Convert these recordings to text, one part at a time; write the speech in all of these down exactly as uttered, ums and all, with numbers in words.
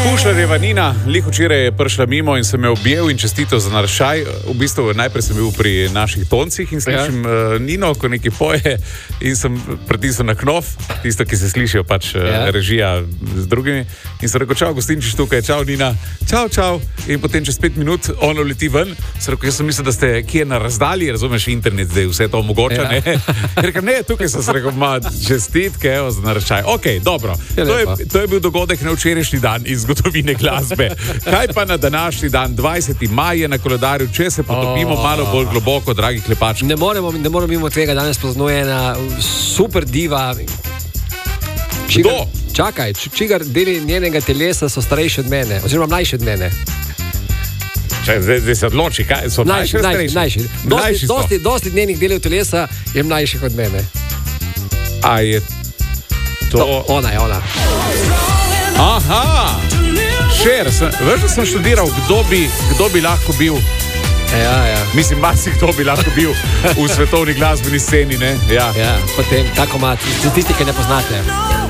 Pušlarjeva Nina, lih včeraj je prišla mimo in sem jo objel in čestitev za narašaj. V bistvu najprej sem bil pri naših toncih in slišim ja. uh, Nino, ko nekaj poje in sem pritisnil na knof, tisto, ki se slišijo pač ja. režija z drugimi. In sem rekel, čau, gostinčiš tukaj, čau Nina, čau, čau. In potem čez pet minut ono leti ven. Sem rekel, jaz sem mislil, da ste kje na razdalji, razumeš, internet zdaj vse to omogoča, ja. ne? Rekel, ne, tukaj sem se rekel, ma, čestitke, evo, za narašaj. Ok, dobro. To je, to je bil dogodek na včerajšnji dan iz zgodovine glasbe. Kaj pa na današnji dan, dvajseti maj je na koledarju, če se potopimo oh. malo bolj globoko, dragi klepači. Ne moremo, ne moremo mimo tega, danes poznuje ena super diva. Čigar, Kdo? Čakaj, čigar deli njenega telesa so starejši od mene, oziroma mlajši od mene. Če, zdaj, zdaj se odloči, kaj so mlajši, mlajši, mlajši. Dosti, dosti, dosti njenih delov telesa je mlajših od mene. A je to... to ona je, ona. Aha! Šer, sem, veš, da sem študiral, kdo bi, kdo bi lahko bil. Ja, ja. Mislim, masi kdo bi lahko bil v svetovni glasbeni sceni, ne? Ja. Ja, potem tako mat, tisti, ki ne poznate.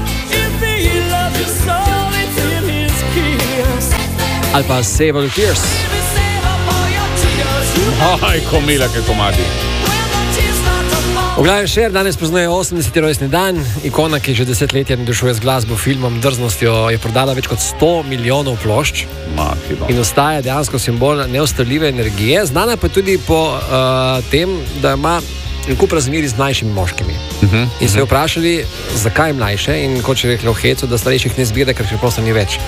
Ali pa Save All Your Tears. Aj, komila, kaj komadi. V glavnem Šer danes praznuje osemdeseti rojstni dan. Ikona, ki že desetletja navdušuje z glasbo, filmom, drznostjo, je prodala več kot sto milijonov plošč in ostaja dejansko simbol neustavljive energije. Znana pa tudi po uh, tem, da ima kup razmerij z mlajšimi moškimi. Uh -huh, in so jo vprašali, zakaj mlajše, in kot je rekla v hecu, da starejših ne zbira, ker še prosto ni več.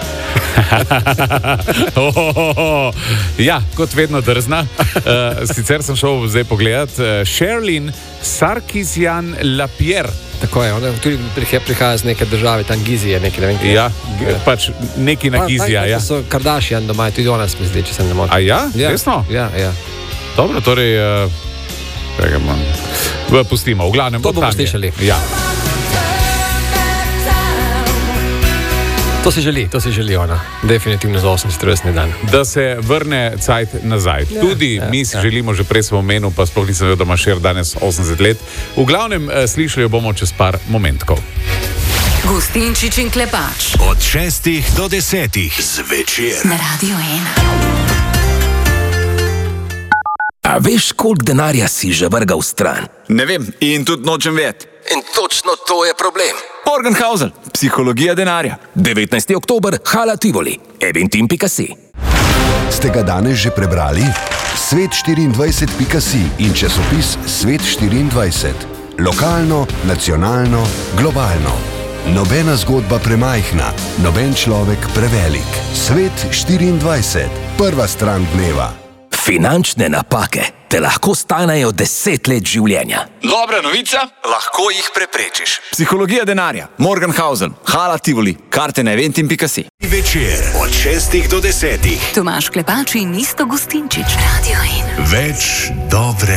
oh, oh, oh. Ja, kot vedno drzna. Uh, sicer sem šel zdaj pogledat. Uh, Sherlyn Sarkisian Lapierre. Tako je, ona tudi prihaja z neke države, tam Gizije, nekaj, ne vem kaj. Ja, pač neki na Gizija, ja. So Kardashian doma, tudi ona se mi zdi, če se ne motim. A ja? Ja, resno? Ja, ja. Dobro, torej, uh, v pustimo, v glavnem. To bomo slišali. Ja. To si želi, to si želi ona. Definitivno za osemdeseti rojstni dan. Da se vrne cajt nazaj. Ja, tudi ja, mi si ja. želimo, že prej smo omenili, pa sploh nisem vedel, da ima Šer danes osemdeset let. V glavnem slišali jo bomo čez par momentkov. Gustinčič in Klepač. Od šestih do desetih zvečer. Na Radio ena. A veš, koliko denarja si že vrgal stran? Ne vem in tudi nočem vedeti. In točno to je problem. Morgenhausel, psihologija denarja. devetnajsti oktober, Hala Tivoli, eventim pika si. Ste ga danes že prebrali? svet štiriindvajset pika si in časopis Svet štiriindvajset. Lokalno, nacionalno, globalno. Nobena zgodba premajhna, noben človek prevelik. Svet štiriindvajset, prva stran dneva. Finančne napake te lahko stanejo deset let življenja. Dobra novica, lahko jih preprečiš. Psihologija denarja, Morgenhausel, Hala Tivoli, karte na eventim pika si. Večer od šestih do desetih. Tomaž Klepač in Isto Gustinčič. Radio ena. Več dobre